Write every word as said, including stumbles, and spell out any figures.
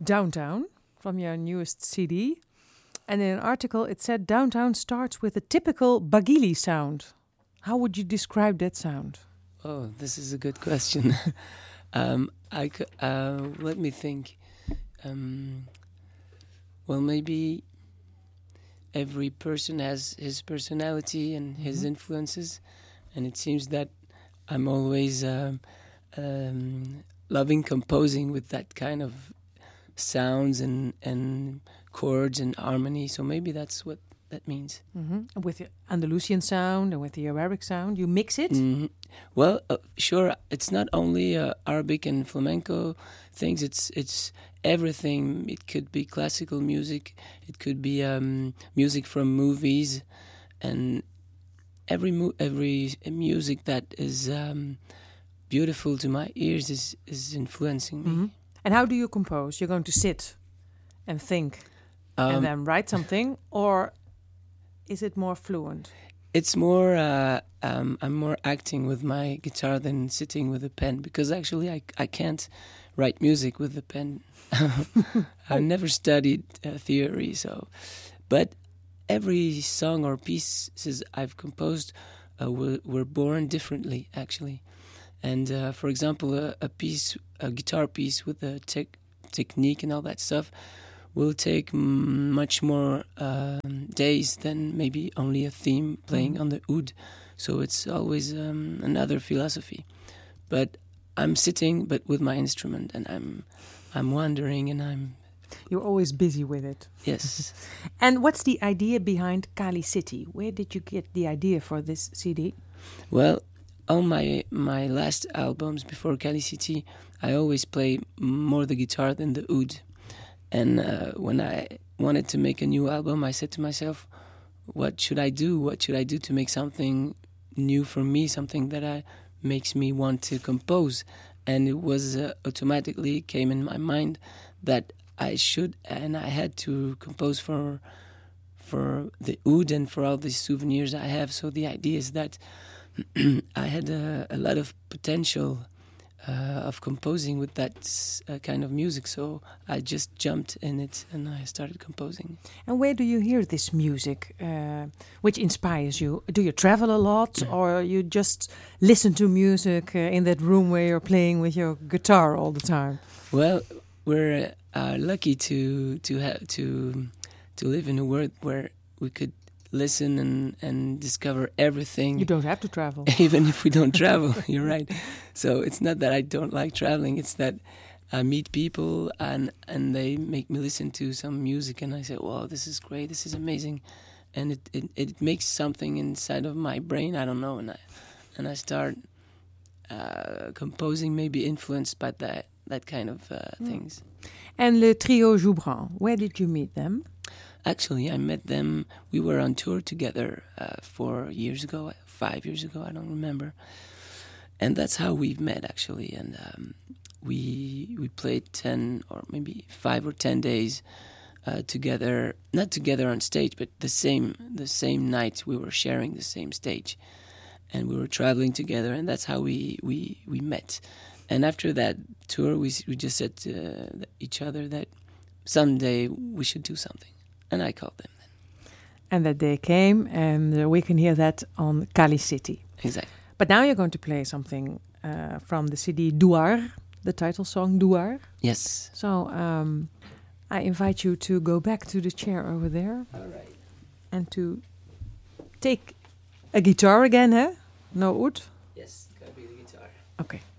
Downtown from your newest C D. And in an article it said Downtown starts with a typical Bagili sound. How would you describe that sound? Oh, this is a good question. um, I c- uh, let me think. Um, well, maybe every person has his personality and his mm-hmm. influences, and it seems that I'm always um, um, loving composing with that kind of sounds and and chords and harmony. So maybe that's what that means. Mm-hmm. With the Andalusian sound and with the Arabic sound, you mix it? Mm-hmm. Well, uh, sure. It's not only uh, Arabic and flamenco things. It's it's everything. It could be classical music. It could be um, music from movies, and every mu- every music that is um, beautiful to my ears is is influencing me. Mm-hmm. And how do you compose? You're going to sit and think um, and then write something, or is it more fluent? It's more, uh, um, I'm more acting with my guitar than sitting with a pen, because actually I, I can't write music with a pen. I never studied uh, theory, so. But every song or pieces I've composed uh, were, were born differently, actually. And uh, for example, a, a piece, a guitar piece with a tech technique and all that stuff will take m- much more um, days than maybe only a theme playing mm-hmm. on the oud. So it's always um, another philosophy. But I'm sitting, but with my instrument, and I'm, I'm wandering, and I'm. You're always busy with it. Yes. And what's the idea behind Kali City? Where did you get the idea for this C D? Well, on my my last albums before Kali City, I always play more the guitar than the oud. And uh, when I wanted to make a new album, I said to myself, what should I do? What should I do to make something new for me, something that I, makes me want to compose? And it was uh, automatically came in my mind that I should, and I had to compose for for the oud and for all the souvenirs I have. So the idea is that I had a, a lot of potential Uh, of composing with that uh, kind of music, so I just jumped in it and I started composing. And where do you hear this music, uh, which inspires you? Do you travel a lot, or you just listen to music uh, in that room where you're playing with your guitar all the time? Well, we're uh, lucky to to have to to live in a world where we could listen and, and discover everything. You don't have to travel. Even if we don't travel, you're right. So it's not that I don't like traveling, it's that I meet people and and they make me listen to some music and I say, wow, this is great, this is amazing. And it, it, it makes something inside of my brain, I don't know, and I and I start uh, composing, maybe influenced by that, that kind of uh, mm. things. And Le Trio Joubran, where did you meet them? Actually, I met them, we were on tour together uh, four years ago, five years ago, I don't remember. And that's how we've met, actually. And um, we we played ten or maybe five or ten days uh, together, not together on stage, but the same the same night we were sharing the same stage. And we were traveling together, and that's how we, we, we met. And after that tour, we we just said to each other that someday we should do something. And I called them then. And that day came, and uh, we can hear that on Kali City. Exactly. But now you're going to play something uh, from the C D Douar, the title song Douar. Yes. So um, I invite you to go back to the chair over there. All right. And to take a guitar again, huh? No oud? Yes, gotta be the guitar. Okay.